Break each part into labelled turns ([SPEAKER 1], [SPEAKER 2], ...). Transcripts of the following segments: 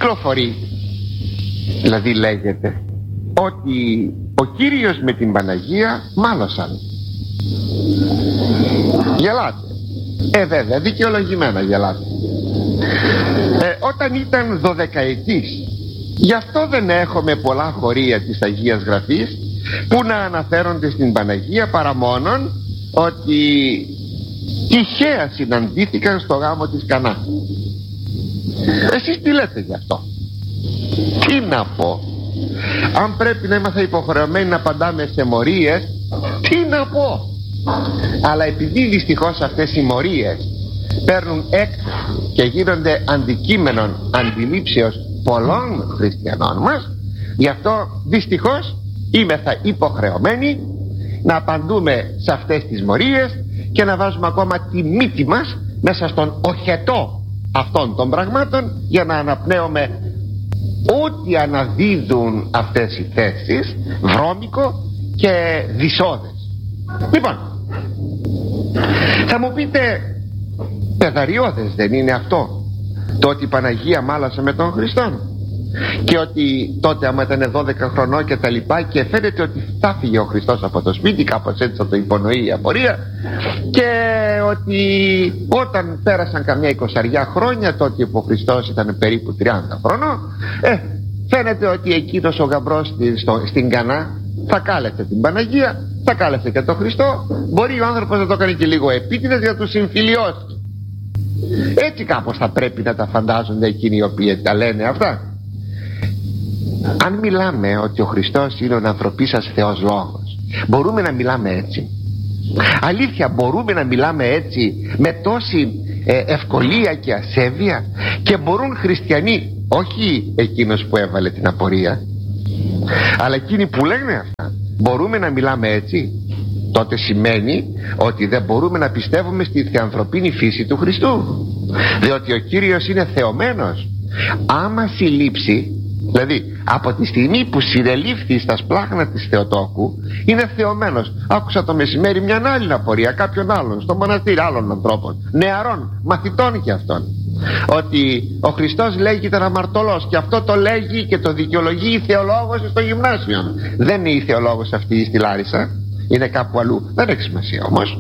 [SPEAKER 1] κυκλοφορεί, δηλαδή λέγεται ότι ο Κύριος με την Παναγία μάλωσαν. Γελάτε. Βέβαια, δικαιολογημένα γελάτε. Όταν ήταν 12ετής, γι' αυτό δεν έχουμε πολλά χωρία της Αγίας Γραφής που να αναφέρονται στην Παναγία, παρά μόνον ότι τυχαία συναντήθηκαν στο γάμο της Κανά. Εσείς τι λέτε γι' αυτό? Τι να πω? Αν πρέπει να είμαστε υποχρεωμένοι να απαντάμε σε μορίες, τι να πω? Αλλά επειδή δυστυχώς αυτές οι μορίες παίρνουν έκθεση και γίνονται αντικείμενον αντιλήψεως πολλών χριστιανών μας, γι' αυτό δυστυχώς είμεθα υποχρεωμένοι να απαντούμε σε αυτές τις μορίες και να βάζουμε ακόμα τη μύτη μας μέσα στον οχετό αυτών των πραγμάτων, για να αναπνέουμε ό,τι αναδίδουν αυτές οι θέσεις, βρώμικο και δυσώδες. Λοιπόν, θα μου πείτε, παιδαριώδες δεν είναι αυτό το ότι η Παναγία μάλασε με τον Χριστόν, και ότι τότε άμα ήταν 12 χρονών και τα λοιπά, και φαίνεται ότι θα φύγε ο Χριστός από το σπίτι, κάπως έτσι θα το υπονοεί η απορία, και ότι όταν πέρασαν καμιά 20 χρόνια, τότε που ο Χριστός ήταν περίπου 30 χρονών, φαίνεται ότι εκείνος ο γαμπρός στην Κανά θα κάλεσε την Παναγία, θα κάλεσε και τον Χριστό. Μπορεί ο άνθρωπος να το κάνει και λίγο επίτηδες για να τους συμφιλιώσει. Έτσι κάπως θα πρέπει να τα φαντάζονται εκείνοι οι οποίοι τα λένε αυτά. Αν μιλάμε ότι ο Χριστός είναι ο ανθρωπίσας Θεός Λόγος, μπορούμε να μιλάμε έτσι? Αλήθεια, μπορούμε να μιλάμε έτσι με τόση ευκολία και ασέβεια? Και μπορούν χριστιανοί, όχι εκείνος που έβαλε την απορία, αλλά εκείνοι που λένε αυτά, μπορούμε να μιλάμε έτσι? Τότε σημαίνει ότι δεν μπορούμε να πιστεύουμε στη θεανθρωπίνη φύση του Χριστού, διότι ο Κύριος είναι θεωμένος. Άμα συλλήψει, δηλαδή από τη στιγμή που συνελήφθη στα σπλάχνα της Θεοτόκου, είναι θεωμένος. Άκουσα το μεσημέρι μια άλλη απορία κάποιον άλλον στο μοναστήρι, άλλων ανθρώπων, νεαρών μαθητών και αυτών, ότι ο Χριστός λέγει ήταν αμαρτωλός, και αυτό το λέγει και το δικαιολογεί η θεολόγος στο γυμνάσιο. Δεν είναι η θεολόγος αυτή στη Λάρισα, είναι κάπου αλλού, δεν έχει σημασία όμως.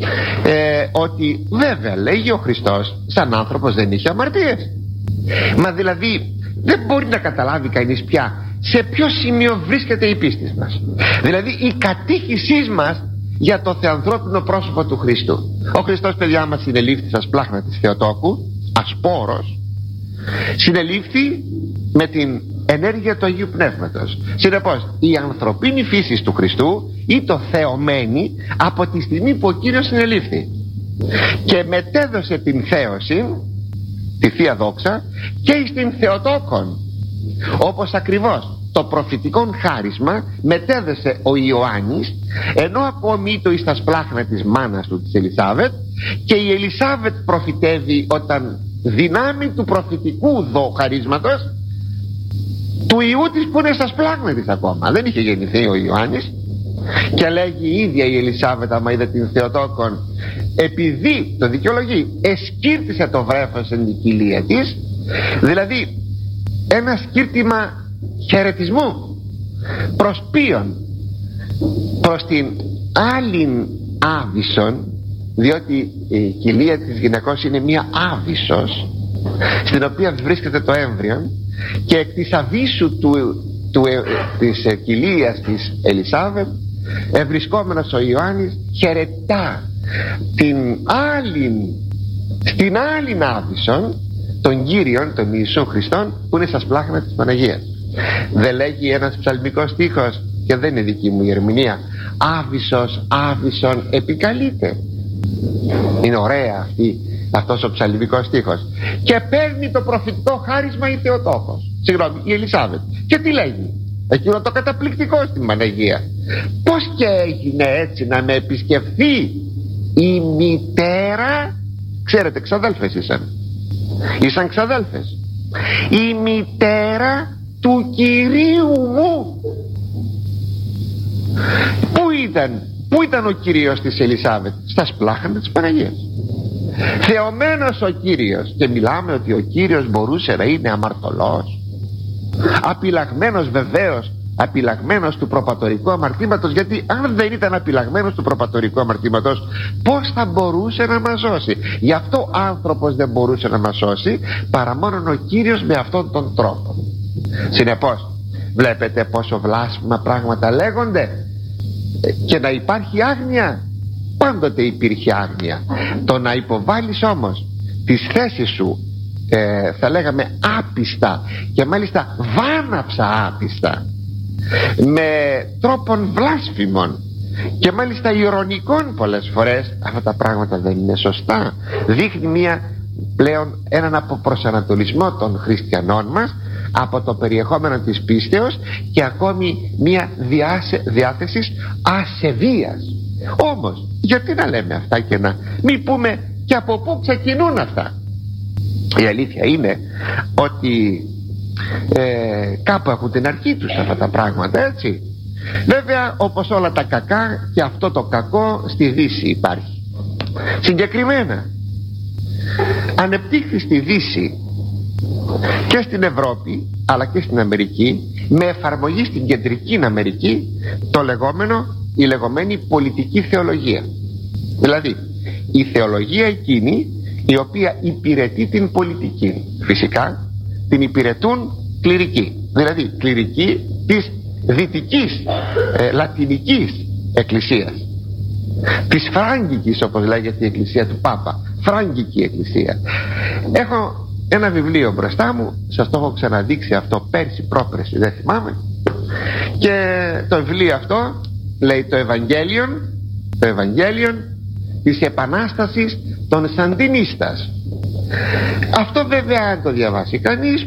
[SPEAKER 1] Ότι βέβαια λέγει ο Χριστός σαν άνθρωπος δεν είχε αμαρτίες. Μα δηλαδή δεν μπορεί να καταλάβει κανείς πια σε ποιο σημείο βρίσκεται η πίστη μας. Δηλαδή η κατήχησή μας για το θεανθρώπινο πρόσωπο του Χριστού. Ο Χριστός, παιδιά μας, συνελήφθη στα σπλάχνα της Θεοτόκου, ασπόρος, συνελήφθη με την ενέργεια του Αγίου Πνεύματος. Συνεπώς η ανθρωπίνη φύση του Χριστού ήταν θεωμένη από τη στιγμή που ο Κύριος συνελήφθη και μετέδωσε την θέωση, τη Θεία Δόξα, και στην Θεοτόκον, όπως ακριβώς το προφητικόν χάρισμα μετέδωσε ο Ιωάννης, ενώ ακόμη ήτο εις τα σπλάχνα της μάνας του της Ελισάβετ, και η Ελισάβετ προφητεύει όταν δυνάμει του προφητικού χαρίσματος του Ιού της που είναι στα σπλάχνα της ακόμα, δεν είχε γεννηθεί ο Ιωάννης, και λέγει η ίδια η Ελισάβετ άμα είδε την Θεοτόκον, επειδή το δικαιολογεί, εσκύρτησε το βρέφος εν την κοιλία της, δηλαδή ένα σκύρτημα χαιρετισμού προς ποιον? Προς την άλλην άβυσσον, διότι η κοιλία της γυναικός είναι μία άβυσσος στην οποία βρίσκεται το έμβριο, και εκ της αβύσσου της κοιλίας της Ελισάβετ ευρισκόμενος ο Ιωάννης χαιρετά στην άλλην άβυσσον των Κύριων, των Ιησούν Χριστών, που είναι στα σπλάχνα της Παναγίας. Δεν λέγει ένας ψαλμικός στίχος, και δεν είναι δική μου η ερμηνεία, άβυσσος άβυσσον επικαλείται? Είναι ωραία αυτός ο ψαλμικός στίχος. Και παίρνει το προφητικό χάρισμα η Θεοτόκος, η Ελισάβετ, και τι λέγει? Εκείνο το καταπληκτικό στην Παναγία: πως και έγινε έτσι να με επισκεφθεί η μητέρα? Ξέρετε, ξαδέλφες ήσαν ξαδέλφες. Η μητέρα του Κυρίου μου. Πού ήταν ο Κύριος της Ελισάβετ? Στα σπλάχνα της Παναγίας. θεωμένος ο Κύριος, και μιλάμε ότι ο Κύριος μπορούσε να είναι αμαρτωλός, απειλαγμένος, βεβαίως απειλαγμένος του προπατορικού αμαρτήματος, γιατί αν δεν ήταν απειλαγμένος του προπατορικού αμαρτήματος, πώς θα μπορούσε να μας σώσει? Γι' αυτό ο άνθρωπος δεν μπορούσε να μας σώσει παρά μόνον ο Κύριος με αυτόν τον τρόπο. Συνεπώς βλέπετε πόσο βλάσφημα πράγματα λέγονται, και να υπάρχει άγνοια. Πάντοτε υπήρχε άγνοια. Το να υποβάλεις όμως τις θέσεις σου, θα λέγαμε άπιστα, και μάλιστα βάναυσα άπιστα, με τρόπον βλάσφημων και μάλιστα ηρωνικών πολλές φορές, αυτά τα πράγματα δεν είναι σωστά. Δείχνει πλέον έναν αποπροσανατολισμό των χριστιανών μας από το περιεχόμενο της πίστεως, και ακόμη μια διάθεση ασεβίας. Όμως γιατί να λέμε αυτά και να μην πούμε και από πού ξεκινούν αυτά? Η αλήθεια είναι ότι κάπου έχουν την αρχή τους αυτά τα πράγματα, έτσι. Βέβαια, όπως όλα τα κακά, και αυτό το κακό στη Δύση υπάρχει. Συγκεκριμένα ανεπτύχθη στη Δύση και στην Ευρώπη αλλά και στην Αμερική, με εφαρμογή στην Κεντρική Αμερική, η λεγόμενη πολιτική θεολογία. Δηλαδή η θεολογία εκείνη η οποία υπηρετεί την πολιτική. Φυσικά την υπηρετούν κληρικοί, δηλαδή κληρικοί της δυτικής λατινικής εκκλησίας, της φράγκικης, όπως λέγεται η εκκλησία του Πάπα, φράγκικη εκκλησία. Έχω ένα βιβλίο μπροστά μου, σας το έχω ξαναδείξει αυτό πέρσι, πρόπερσι, δεν θυμάμαι, και το βιβλίο αυτό λέει το Ευαγγέλιον της Επανάστασης των Σαντινίστας. Αυτό βέβαια αν το διαβάσει κανείς,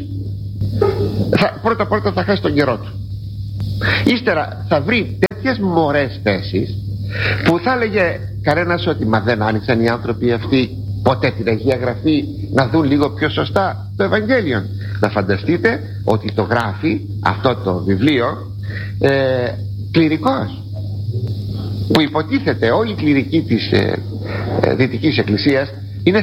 [SPEAKER 1] πρώτα θα χάσει τον καιρό του. Ύστερα θα βρει τέτοιες μωρές θέσεις που θα έλεγε κανένας ότι μα δεν άνοιξαν οι άνθρωποι αυτοί ποτέ την Αγία Γραφή να δουν λίγο πιο σωστά το Ευαγγέλιο? Να φανταστείτε ότι το γράφει αυτό το βιβλίο κληρικός, που υποτίθεται όλοι οι κληρικοί της Δυτικής Εκκλησίας είναι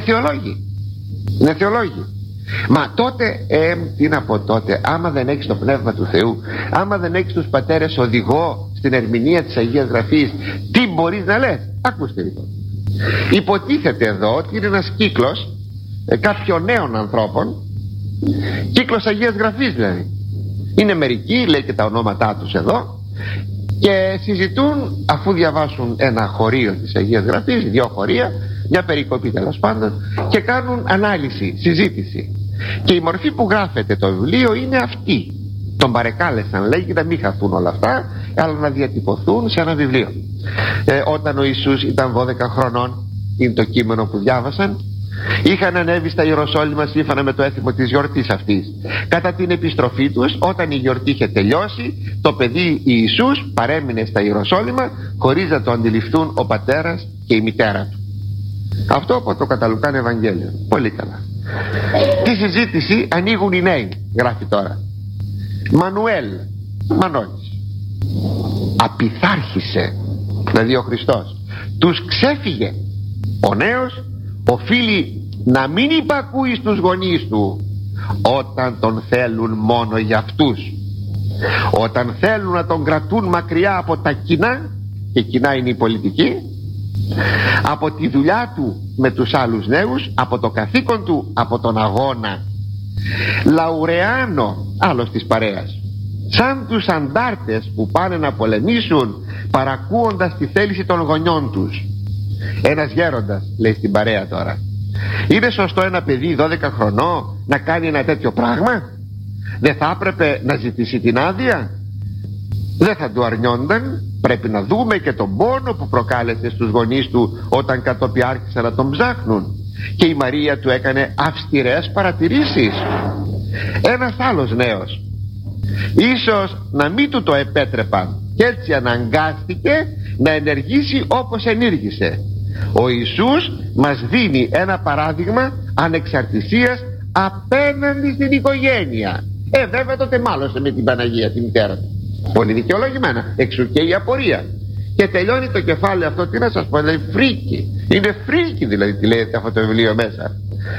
[SPEAKER 1] θεολόγοι. Μα τότε, τι να πω τότε, άμα δεν έχεις το Πνεύμα του Θεού, άμα δεν έχεις τους πατέρες οδηγό στην ερμηνεία της Αγίας Γραφής, τι μπορείς να λες? Ακούστε λοιπόν. Υποτίθεται εδώ ότι είναι ένας κύκλος κάποιων νέων ανθρώπων, κύκλος Αγίας Γραφής δηλαδή. Είναι μερικοί, λέει και τα ονόματά τους εδώ, και συζητούν, αφού διαβάσουν ένα χωρίο της Αγίας Γραφής, 2 χωρία, μια περικοπή τέλος πάντων, και κάνουν ανάλυση, συζήτηση. Και η μορφή που γράφεται το βιβλίο είναι αυτή. Τον παρεκάλεσαν, λέγει, να μην χαθούν όλα αυτά, αλλά να διατυπωθούν σε ένα βιβλίο. Όταν ο Ιησούς ήταν 12 χρονών, είναι το κείμενο που διάβασαν, είχαν ανέβει στα Ιεροσόλυμα σύμφωνα με το έθιμο της γιορτής αυτής. Κατά την επιστροφή τους, όταν η γιορτή είχε τελειώσει, το παιδί Ιησούς παρέμεινε στα Ιεροσόλυμα χωρίς να το αντιληφθούν ο πατέρας και η μητέρα του. Αυτό από το Καταλουκάν Ευαγγέλιο. Πολύ καλά. Τη συζήτηση ανοίγουν οι νέοι, γράφει τώρα. Μανώλης απειθάρχησε, δηλαδή ο Χριστός τους ξέφυγε. Ο νέος οφείλει να μην υπακούει στους γονείς του όταν τον θέλουν μόνο για αυτούς, όταν θέλουν να τον κρατούν μακριά από τα κοινά, και κοινά είναι η πολιτική, από τη δουλειά του με τους άλλους νέους, από το καθήκον του, από τον αγώνα. Λαουρεάνο, άλλος της παρέας, σαν τους αντάρτες που πάνε να πολεμήσουν παρακούοντας τη θέληση των γονιών τους. Ένας γέροντας λέει στην παρέα τώρα, είναι σωστό ένα παιδί 12 χρονών να κάνει ένα τέτοιο πράγμα? Δεν θα έπρεπε να ζητήσει την άδεια? Δεν θα του αρνιόνταν? Πρέπει να δούμε και τον πόνο που προκάλεσε στους γονείς του όταν κατόπι άρχισαν να τον ψάχνουν. Και η Μαρία του έκανε αυστηρές παρατηρήσεις. Ένας άλλος νέος, ίσως να μην του το επέτρεπαν, και έτσι αναγκάστηκε να ενεργήσει όπως ενήργησε. Ο Ιησούς μας δίνει ένα παράδειγμα ανεξαρτησίας απέναντι στην οικογένεια. Βέβαια τότε μάλωσε με την Παναγία τη μητέρα του. Πολύ δικαιολογημένα, εξού και η απορία. Και τελειώνει το κεφάλαιο αυτό, τι να σας πω, λέει φρίκι. Είναι φρίκι δηλαδή, τι λέει αυτό το βιβλίο μέσα.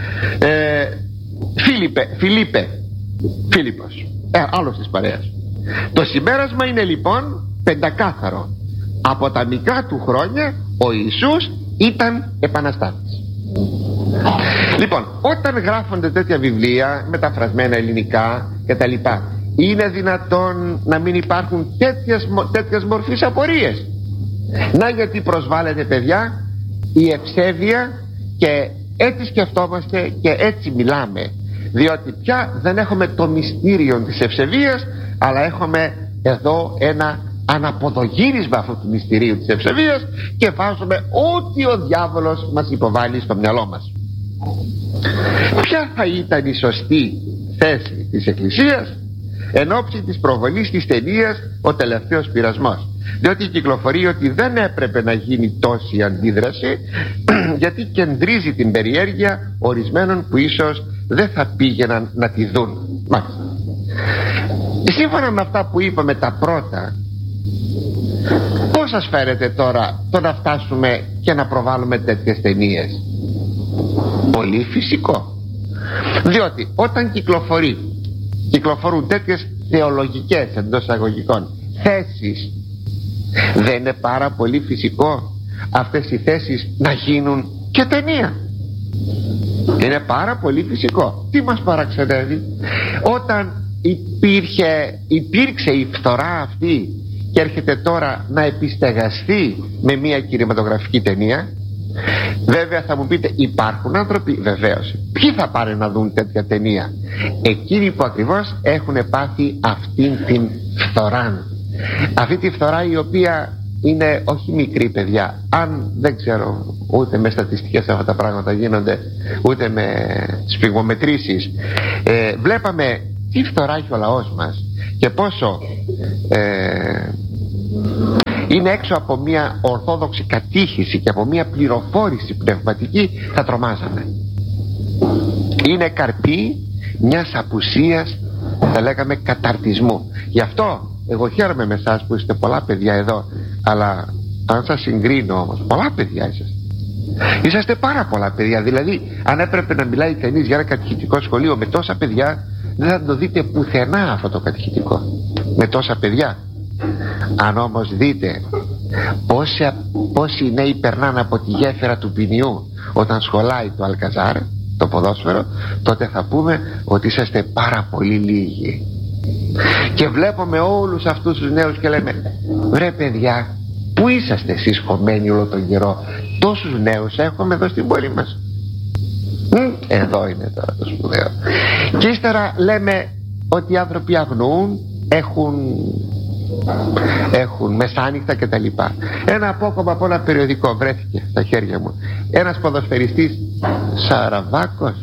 [SPEAKER 1] Φίλιππος, άλλος της παρέας. Το συμπέρασμα είναι λοιπόν πεντακάθαρο. Από τα μικρά του χρόνια ο Ιησούς ήταν επαναστάτης. Λοιπόν, όταν γράφονται τέτοια βιβλία μεταφρασμένα ελληνικά και τα λοιπά, είναι δυνατόν να μην υπάρχουν τέτοιες μορφής απορίες? Να, γιατί προσβάλλεται, παιδιά, η ευσέβεια, και έτσι σκεφτόμαστε και έτσι μιλάμε, διότι πια δεν έχουμε το μυστήριο της ευσεβίας, αλλά έχουμε εδώ ένα αναποδογύρισμα αυτού του μυστηρίου της ευσεβίας και βάζουμε ό,τι ο διάβολος μας υποβάλλει στο μυαλό μας. Ποια θα ήταν η σωστή θέση της Εκκλησίας εν ώψη της προβολής της ταινίας «Ο τελευταίος πειρασμός»? Διότι κυκλοφορεί ότι δεν έπρεπε να γίνει τόση αντίδραση γιατί κεντρίζει την περιέργεια ορισμένων που ίσως δεν θα πήγαιναν να τη δουν. Μάλιστα. Σύμφωνα με αυτά που είπαμε τα πρώτα, πώς σας φαίνεται τώρα το να φτάσουμε και να προβάλλουμε τέτοιες ταινίες? Πολύ φυσικό. Διότι όταν κυκλοφορούν τέτοιες θεολογικές εντός εισαγωγικών θέσεις, δεν είναι πάρα πολύ φυσικό αυτές οι θέσεις να γίνουν και ταινία? Είναι πάρα πολύ φυσικό. Τι μας παραξενεύει? Όταν υπήρξε η φθορά αυτή και έρχεται τώρα να επιστεγαστεί με μια κινηματογραφική ταινία, βέβαια θα μου πείτε, υπάρχουν άνθρωποι, βεβαίως. Ποιοι θα πάνε να δουν τέτοια ταινία? Εκείνοι που ακριβώς έχουν πάθει αυτήν την φθορά. Αυτή τη φθορά η οποία είναι όχι μικρή, παιδιά. Αν δεν ξέρω, ούτε με στατιστικές αυτά τα πράγματα γίνονται, ούτε με σφιγμομετρήσεις, βλέπαμε τι φθορά έχει ο λαός μας και πόσο είναι έξω από μια ορθόδοξη κατήχηση και από μια πληροφόρηση πνευματική, θα τρομάζαμε. Είναι καρπή μιας απουσίας, θα λέγαμε, καταρτισμού. Γι' αυτό εγώ χαίρομαι με εσάς που είστε πολλά παιδιά εδώ, αλλά αν σας συγκρίνω όμως, πολλά παιδιά είσαστε πάρα πολλά παιδιά. Δηλαδή αν έπρεπε να μιλάει κανείς για ένα κατηχητικό σχολείο με τόσα παιδιά, δεν θα το δείτε πουθενά αυτό το κατηχητικό με τόσα παιδιά. Αν όμως δείτε πόσοι νέοι περνάνε από τη γέφυρα του ποινιού όταν σχολάει το Αλκαζάρ, το ποδόσφαιρο, τότε θα πούμε ότι είσαστε πάρα πολύ λίγοι. Και βλέπουμε όλους αυτούς τους νέους και λέμε, βρε παιδιά, πού είσαστε εσείς χωμένοι όλο τον καιρό? Τόσους νέους έχουμε εδώ στην πόλη μας. Εδώ είναι τώρα το σπουδαίο. Και ύστερα λέμε ότι οι άνθρωποι αγνοούν, έχουν μεσάνυχτα και τα λοιπά. Ένα απόκομμα από ένα περιοδικό βρέθηκε στα χέρια μου. Ένας ποδοσφαιριστής Σαραβάκος,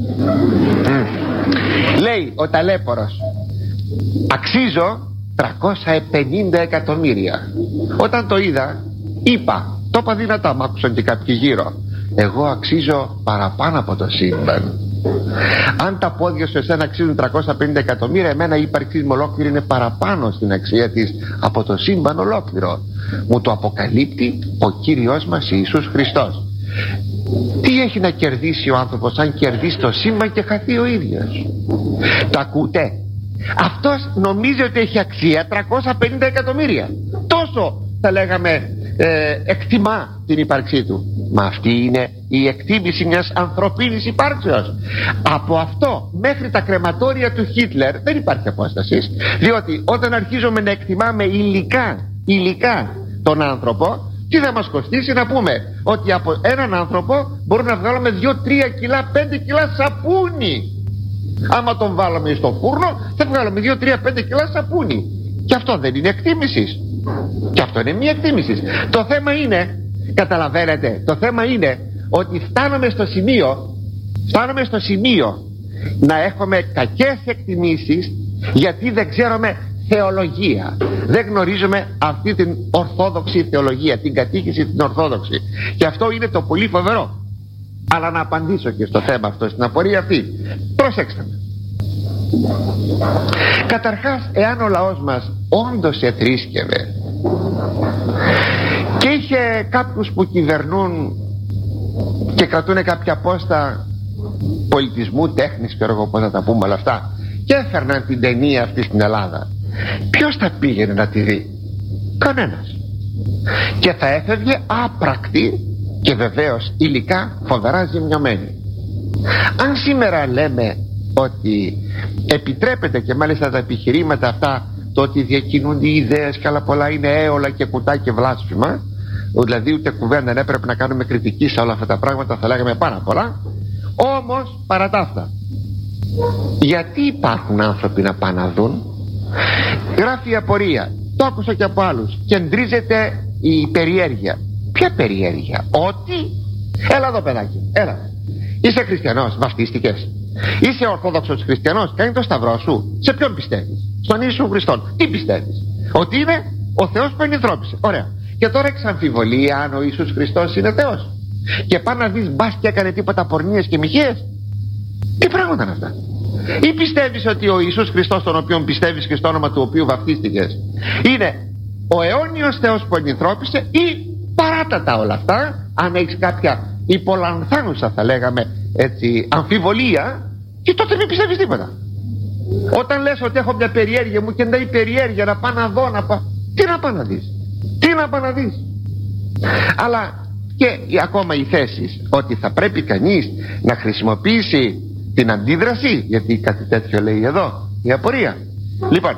[SPEAKER 1] λέει ο ταλέπορος, αξίζω 350 εκατομμύρια. Όταν το είδα, το είπα δυνατά, μ' άκουσαν και κάποιοι γύρω, εγώ αξίζω παραπάνω από το σύμπαν. Αν τα πόδια σου εσένα αξίζουν 350 εκατομμύρια, εμένα η ύπαρξή μου ολόκληρη είναι παραπάνω στην αξία της από το σύμπαν ολόκληρο. Μου το αποκαλύπτει ο Κύριος μας Ιησούς Χριστός. Τι έχει να κερδίσει ο άνθρωπος αν κερδίσει το σύμπαν και χαθεί ο ίδιος? Τα ακούτε? Αυτός νομίζει ότι έχει αξία 350 εκατομμύρια. Τόσο θα λέγαμε εκτιμά την ύπαρξή του. Μα αυτή είναι η εκτίμηση μιας ανθρωπίνης υπάρξεως. Από αυτό μέχρι τα κρεματόρια του Χίτλερ δεν υπάρχει απόσταση. Διότι όταν αρχίζουμε να εκτιμάμε υλικά τον άνθρωπο, τι θα μας κοστίσει να πούμε ότι από έναν άνθρωπο μπορούμε να βγάλουμε 2-3 κιλά, 5 κιλά σαπούνι. Άμα τον βάλαμε στο φούρνο θα βγάλουμε 2-3-5 κιλά σαπούνι. Και αυτό δεν είναι εκτίμηση? Και αυτό είναι μία εκτίμηση. Το θέμα είναι, καταλαβαίνετε, το θέμα είναι ότι φτάνουμε στο σημείο να έχουμε κακές εκτιμήσεις, γιατί δεν ξέρουμε θεολογία, δεν γνωρίζουμε αυτή την ορθόδοξη θεολογία, την κατήχηση την ορθόδοξη. Και αυτό είναι το πολύ φοβερό. Αλλά να απαντήσω και στο θέμα αυτό, στην απορία αυτή. Προσέξτε με. Καταρχάς, εάν ο λαός μας όντως εθρίσκευε, και είχε κάποιους που κυβερνούν και κρατούν κάποια πόστα πολιτισμού, τέχνης, ξέρω εγώ πώς να τα πούμε όλα αυτά, και έφερναν την ταινία αυτή στην Ελλάδα. Ποιος θα πήγαινε να τη δει? Κανένας. Και θα έφευγε άπρακτη και βεβαίως υλικά φοβερά ζημιωμένη. Αν σήμερα λέμε ότι επιτρέπεται, και μάλιστα τα επιχειρήματα αυτά, το ότι διακινούνται οι ιδέες και άλλα πολλά είναι έολα και κουτά και βλάσφημα, δηλαδή ούτε κουβέντα δεν έπρεπε να κάνουμε κριτική σε όλα αυτά τα πράγματα, θα λέγαμε πάρα πολλά. Όμως παρά τα αυτά, γιατί υπάρχουν άνθρωποι να πάνε να δουν? Γράφει η απορία, το άκουσα και από άλλους, κεντρίζεται η περιέργεια. Ποια περιέργεια? Ότι έλα εδώ παιδάκι, έλα, είσαι χριστιανός, βαφτίστηκες, είσαι ορθόδοξος χριστιανός, κάνει το σταυρό σου, σε ποιον πιστεύεις? Στον Ιησού Χριστόν. Τι πιστεύεις? Ότι είναι ο Θεός που ενηθρώπισε. Ωραία. Και τώρα έχεις αμφιβολία αν ο Ιησούς Χριστός είναι Θεός, και πά να δεις μπας και έκανε τίποτα πορνείες και μοιχείες? Τι πράγματα είναι αυτά? Ή πιστεύεις ότι ο Ιησούς Χριστός, τον οποίον πιστεύεις και στο όνομα του οποίου βαφτίστηκες, είναι ο αιώνιος Θεός που ενηθρώπισε? Ή παράτατα όλα αυτά, αν έχεις κάποια υπολανθάνουσα, θα λέγαμε έτσι, αμφιβολία, και τότε μην πιστεύεις τίποτα. Όταν λες ότι έχω μια περιέργεια, μου κεντάει η περιέργεια να πάω να δω, να πάω, τι να πάω να δεις? Τι να πάω να δεις? Αλλά και ακόμα οι θέσεις ότι θα πρέπει κανείς να χρησιμοποιήσει την αντίδραση, γιατί κάτι τέτοιο λέει εδώ η απορία. Λοιπόν,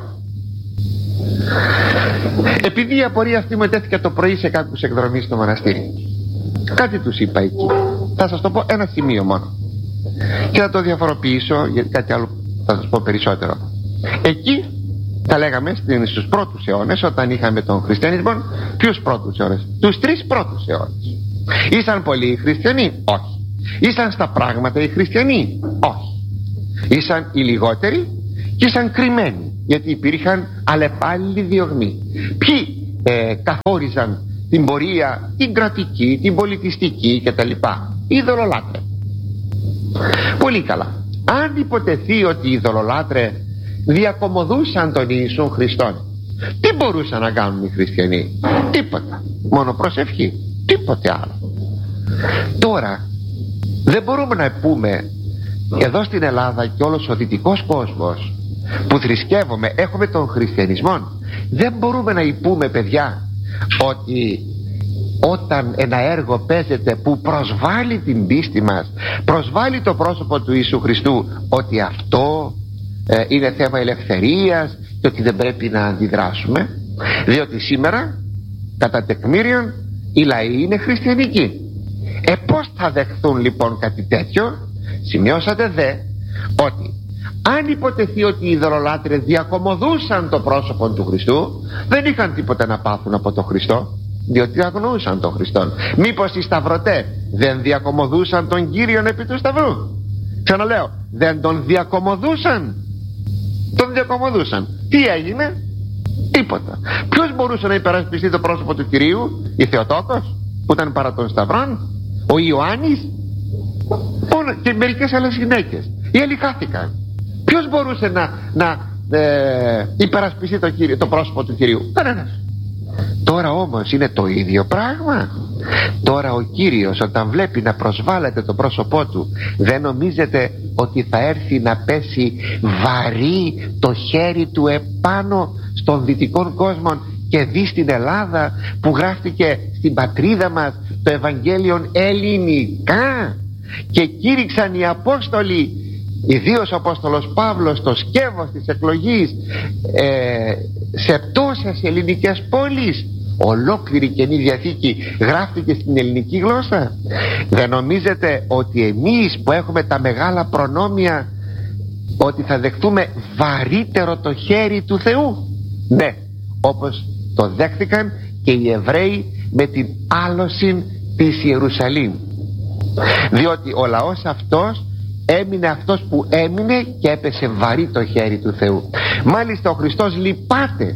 [SPEAKER 1] επειδή η απορία αυτή μου ετέθηκε το πρωί σε κάποιους εκδρομείς στο μοναστήρι, κάτι τους είπα εκεί. Θα σας το πω ένα σημείο μόνο και θα το διαφοροποιήσω, γιατί κάτι άλλο θα σας πω περισσότερο. Εκεί τα λέγαμε στους πρώτους αιώνες, όταν είχαμε τον χριστιανισμό. Ποιους πρώτους αιώνες? Τους 3 πρώτους αιώνες. Ήσαν πολλοί οι χριστιανοί? Όχι. Ήσαν στα πράγματα οι χριστιανοί? Όχι. Ήσαν οι λιγότεροι και ήσαν κρυμμένοι, γιατί υπήρχαν αλλεπάλληλοι διωγμοί. Ποιοι καθόριζαν την πορεία, την κρατική, την πολιτιστική κτλ? Οι ειδωλολάτρες. Πολύ καλά. Αν υποτεθεί ότι οι ειδωλολάτρες διακομωδούσαν τον Ιησού Χριστόν, τι μπορούσαν να κάνουν οι χριστιανοί? Τίποτα. Μόνο προσευχή, τίποτε άλλο. Τώρα δεν μπορούμε να πούμε εδώ στην Ελλάδα και όλος ο δυτικός κόσμος που θρησκεύουμε, έχουμε τον χριστιανισμό, δεν μπορούμε να πούμε, παιδιά, ότι όταν ένα έργο παίζεται που προσβάλλει την πίστη μας, προσβάλλει το πρόσωπο του Ιησού Χριστού, ότι αυτό είναι θέμα ελευθερίας και ότι δεν πρέπει να αντιδράσουμε? Διότι σήμερα κατά τεκμήριον οι λαοί είναι χριστιανικοί. Πώς θα δεχθούν λοιπόν κάτι τέτοιο? Σημειώσατε δε ότι αν υποτεθεί ότι οι ειδωλολάτρες διακομωδούσαν το πρόσωπο του Χριστού, δεν είχαν τίποτα να πάθουν από τον Χριστό, διότι αγνοούσαν τον Χριστόν. Μήπως οι σταυρωτές δεν διακομωδούσαν τον Κύριον επί του σταυρού? Ξαναλέω, δεν τον διακομωδούσαν? Τον διακομωδούσαν. Τι έγινε? Τίποτα. Ποιος μπορούσε να υπερασπιστεί το πρόσωπο του Κυρίου? Η Θεοτόκος που ήταν παρά των σταυρών? Ο Ιωάννης? Και μερικές άλλες γυναίκες. Οι άλλοι χάθηκαν. Ποιος μπορούσε να υπερασπιστεί το πρόσωπο του Κυρίου? Κανένας. Τώρα όμως είναι το ίδιο πράγμα. Τώρα ο Κύριος, όταν βλέπει να προσβάλλεται το πρόσωπό του, δεν νομίζετε ότι θα έρθει να πέσει βαρύ το χέρι του επάνω στον δυτικών κόσμο και δει στην Ελλάδα που γράφτηκε στην πατρίδα μας το Ευαγγέλιο ελληνικά και κήρυξαν οι Απόστολοι, ιδίως ο Απόστολος Παύλος, το σκεύος της εκλογής σε τόσες ελληνικές πόλεις? Ολόκληρη Καινή Διαθήκη γράφτηκε στην ελληνική γλώσσα. Δεν νομίζετε ότι εμείς που έχουμε τα μεγάλα προνόμια, ότι θα δεχτούμε βαρύτερο το χέρι του Θεού? Ναι, όπως το δέχτηκαν και οι Εβραίοι με την άλωση της Ιερουσαλήμ, διότι ο λαός αυτός έμεινε αυτός που έμεινε και έπεσε βαρύ το χέρι του Θεού. Μάλιστα ο Χριστός λυπάται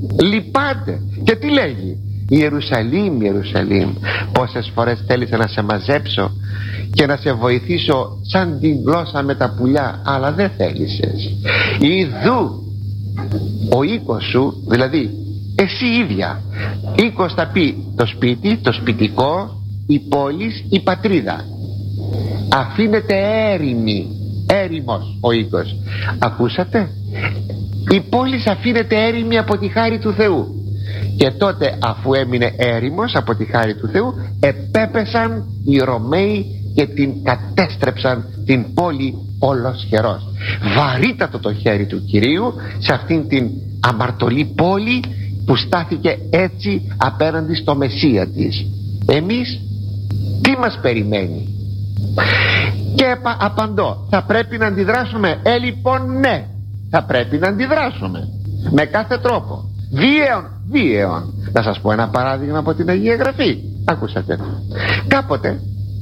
[SPEAKER 1] και τι λέγει? Ιερουσαλήμ, Ιερουσαλήμ, πόσες φορές θέλησα να σε μαζέψω και να σε βοηθήσω σαν την γλώσσα με τα πουλιά, αλλά δεν θέλησες. Ιδού ο οίκος σου, δηλαδή εσύ ίδια. Οίκος θα πει το σπίτι, το σπιτικό, η πόλη, η πατρίδα. Αφήνεται έρημη, έρημος ο οίκος. Ακούσατε? Η πόλη αφήνεται έρημη από τη χάρη του Θεού. Και τότε, αφού έμεινε έρημος από τη χάρη του Θεού, επέπεσαν οι Ρωμαίοι και την κατέστρεψαν την πόλη ολοσχερός. Βαρύτατο το χέρι του Κυρίου σε αυτήν την αμαρτωλή πόλη που στάθηκε έτσι απέναντι στο Μεσσία της. Εμείς τι μας περιμένει? Και απαντώ, θα πρέπει να αντιδράσουμε. Λοιπόν ναι, θα πρέπει να αντιδράσουμε με κάθε τρόπο, βίαιον. Να σας πω ένα παράδειγμα από την Αγία Γραφή. Ακούσατε? Κάποτε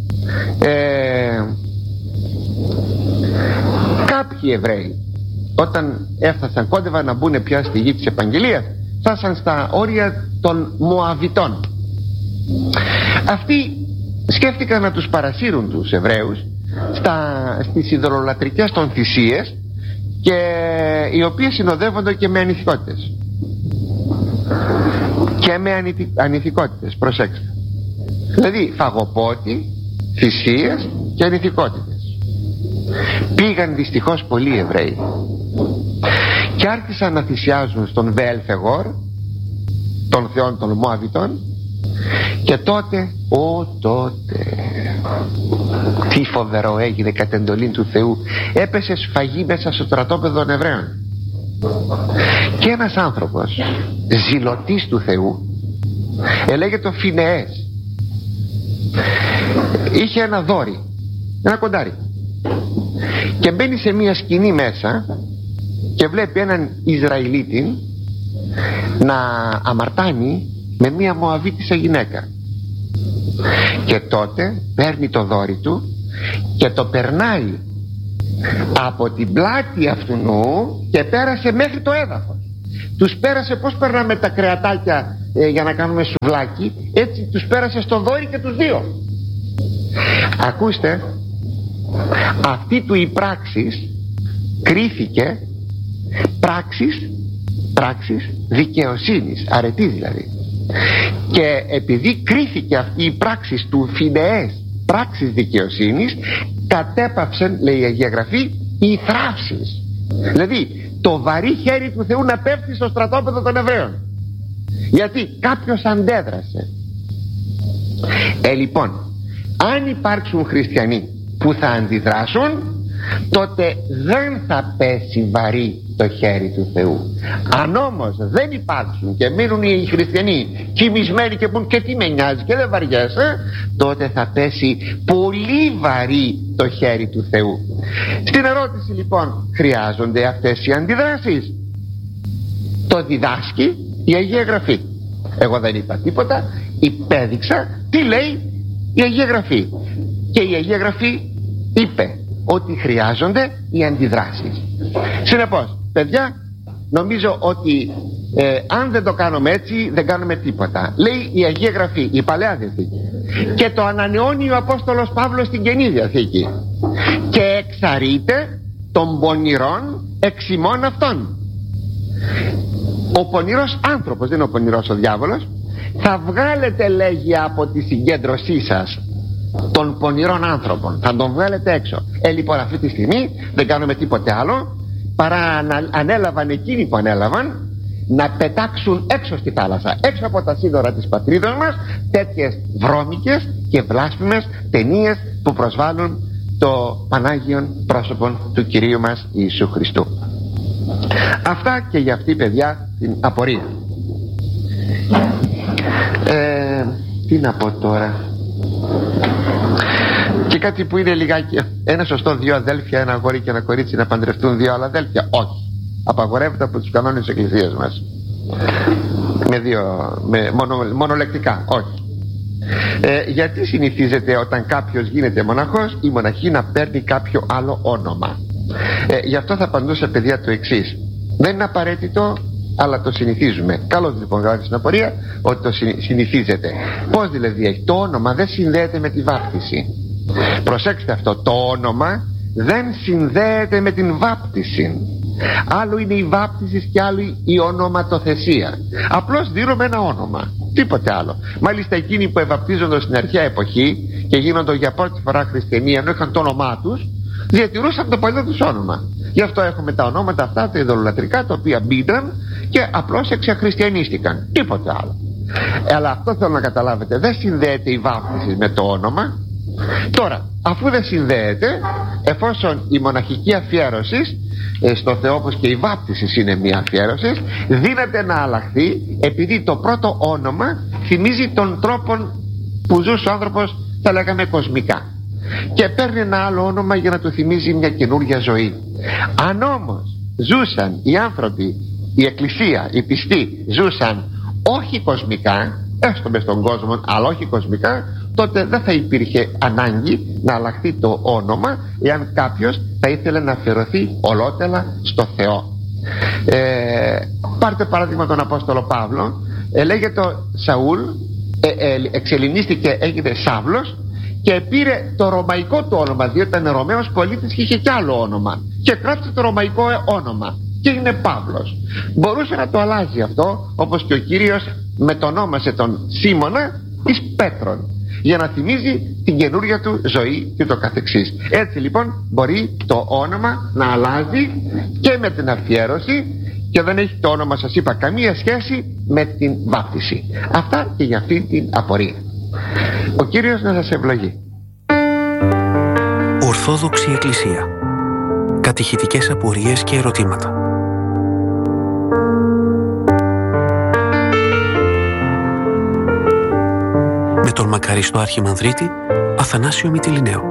[SPEAKER 1] κάποιοι Εβραίοι, όταν έφτασαν, κόντευαν να μπουν πια στη γη της Επαγγελίας, φτάσαν στα όρια των Μωαβιτών. Αυτοί σκέφτηκαν να τους παρασύρουν τους Εβραίους στις ειδωλολατρικές των θυσίες, και οι οποίες συνοδεύονται και με ανηθικότητες. Και με ανηθικότητες, προσέξτε. Δηλαδή φαγοπότη, θυσίες και ανηθικότητες. Πήγαν δυστυχώς πολλοί Εβραίοι και άρχισαν να θυσιάζουν στον Βεελφεγόρ, των θεών των Μωαβιτών. Και τότε, τι φοβερό έγινε κατ' εντολή του Θεού. Έπεσε σφαγή μέσα στο στρατόπεδο των Εβραίων. Και ένας άνθρωπος ζηλωτής του Θεού, ελέγεται ο Φινεές, είχε ένα δόρι, ένα κοντάρι, και μπαίνει σε μια σκηνή μέσα και βλέπει έναν Ισραηλίτη να αμαρτάνει με μια Μωαβίτισσα γυναίκα. Και τότε παίρνει το δόρι του και το περνάει από την πλάτη αυτού και πέρασε μέχρι το έδαφος. Τους πέρασε πως περνάμε τα κρεατάκια για να κάνουμε σουβλάκι, έτσι τους πέρασε στο δόρι και τους δύο. Ακούστε, αυτή του η πράξης κρίθηκε πράξης δικαιοσύνης, αρετής δηλαδή. Και επειδή κρίθηκε αυτή η πράξη του Φινεές πράξης δικαιοσύνης, κατέπαυσεν, λέει η Αγία Γραφή, οι θράψεις. Δηλαδή το βαρύ χέρι του Θεού να πέφτει στο στρατόπεδο των Εβραίων, γιατί κάποιος αντέδρασε. Λοιπόν, αν υπάρξουν χριστιανοί που θα αντιδράσουν, τότε δεν θα πέσει βαρύ το χέρι του Θεού. Αν όμως δεν υπάρξουν και μείνουν οι χριστιανοί κοιμισμένοι και πούν και τι με νοιάζει και δεν βαριέσαι, τότε θα πέσει πολύ βαρύ το χέρι του Θεού. Στην ερώτηση λοιπόν, χρειάζονται αυτές οι αντιδράσεις? Το διδάσκει η Αγία Γραφή. Εγώ δεν είπα τίποτα, υπέδειξα τι λέει η Αγία Γραφή. Και η Αγία Γραφή είπε ότι χρειάζονται οι αντιδράσεις. Συνεπώς, παιδιά, νομίζω ότι αν δεν το κάνουμε έτσι, δεν κάνουμε τίποτα. Λέει η Αγία Γραφή, η Παλαιά Διαθήκη, και το ανανεώνει ο Απόστολος Παύλος στην Καινή Διαθήκη, και εξαρρείται των πονηρών εξ ημών αυτών. Ο πονηρός άνθρωπος, δεν είναι ο πονηρός ο διάβολος. Θα βγάλετε, λέγει, από τη συγκέντρωσή σας των πονηρών άνθρωπων, θα τον βγάλετε έξω. Λοιπόν, αυτή τη στιγμή δεν κάνουμε τίποτε άλλο παρά να ανέλαβαν εκείνοι που ανέλαβαν να πετάξουν έξω στη θάλασσα, έξω από τα σύνορα της πατρίδας μας, τέτοιες βρώμικες και βλάσφημες ταινίες που προσβάλλουν το Πανάγιον πρόσωπον του Κυρίου μας Ιησού Χριστού. Αυτά και για αυτή, παιδιά, την απορία. Τι να πω τώρα? Και κάτι που είναι λιγάκι, ένα σωστό δύο αδέλφια, ένα αγόρι και ένα κορίτσι να παντρευτούν δύο άλλα αδέλφια? Όχι, απαγορεύεται από τους κανόνες της Εκκλησίας μας. Μονολεκτικά, όχι. Γιατί συνηθίζεται όταν κάποιος γίνεται μοναχός ή μοναχή να παίρνει κάποιο άλλο όνομα? Γι' αυτό θα απαντούσα, παιδιά, το εξής: δεν είναι απαραίτητο, αλλά το συνηθίζουμε. Καλώς λοιπόν γράφει στην απορία ότι το συνηθίζεται. Πώς δηλαδή έχει? Το όνομα δεν συνδέεται με τη βάπτιση. Προσέξτε αυτό, το όνομα δεν συνδέεται με την βάπτιση. Άλλο είναι η βάπτιση και άλλο η ονοματοθεσία. Απλώς δίνουμε ένα όνομα, τίποτε άλλο. Μάλιστα εκείνοι που ευαπτίζονται στην αρχαία εποχή και γίνονται για πρώτη φορά χριστιανοί, ενώ είχαν το όνομά τους, διατηρούσαν το παλιό τους όνομα. Γι' αυτό έχουμε τα ονόματα αυτά τα ειδωλολατρικά, τα οποία μπήκαν και απλώς εξαχριστιανίστηκαν, τίποτε άλλο. Αλλά αυτό θέλω να καταλάβετε, δεν συνδέεται η βάπτιση με το όνομα. Τώρα, αφού δεν συνδέεται, εφόσον η μοναχική αφιέρωση στο Θεό, όπως και η βάπτιση είναι μια αφιέρωση, δύναται να αλλάχθει, επειδή το πρώτο όνομα θυμίζει τον τρόπο που ζούσε ο άνθρωπος, θα λέγαμε κοσμικά, και παίρνει ένα άλλο όνομα για να του θυμίζει μια καινούργια ζωή. Αν όμως ζούσαν οι άνθρωποι, η εκκλησία, οι πιστοί ζούσαν όχι κοσμικά, έστω μες στον κόσμο, αλλά όχι κοσμικά, τότε δεν θα υπήρχε ανάγκη να αλλάχθει το όνομα, εάν κάποιος θα ήθελε να αφιερωθεί ολότελα στο Θεό. Πάρτε παράδειγμα τον Απόστολο Παύλο. Λέγεται Σαούλ, εξελληνίστηκε, έγινε Σάβλος και πήρε το ρωμαϊκό του όνομα, διότι ήταν Ρωμαίος πολίτης και είχε κι άλλο όνομα, και κράτησε το ρωμαϊκό όνομα και είναι Παύλος. Μπορούσε να το αλλάζει αυτό, όπως και ο Κύριος μετονόμασε τον Σίμωνα εις Πέτρον, για να θυμίζει την καινούρια του ζωή και το καθεξής. Έτσι λοιπόν μπορεί το όνομα να αλλάζει και με την αφιέρωση, και δεν έχει το όνομα, σας είπα, καμία σχέση με την βάπτιση. Αυτά και για αυτή την απορία. Ο Κύριος να σας ευλογεί.
[SPEAKER 2] Ορθόδοξη Εκκλησία. Κατηχητικές απορίες και ερωτήματα. Με τον μακαριστό Αρχιμανδρίτη Αθανάσιο Μητυληναίο.